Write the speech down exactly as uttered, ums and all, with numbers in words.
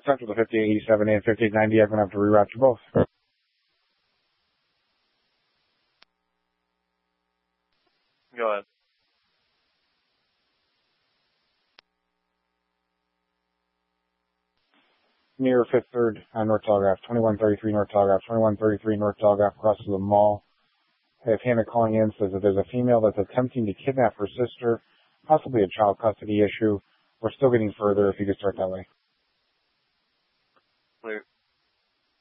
Central to fifty-eight eighty-seven and fifty-eight ninety. I'm going to have to reroute you both. Go ahead. Near Fifth Third on North Telegraph, twenty-one thirty-three North Telegraph, twenty-one thirty-three North Telegraph, across to the mall. I have Hannah calling in, says that there's a female that's attempting to kidnap her sister, possibly a child custody issue. We're still getting further if you could start that way. Clear.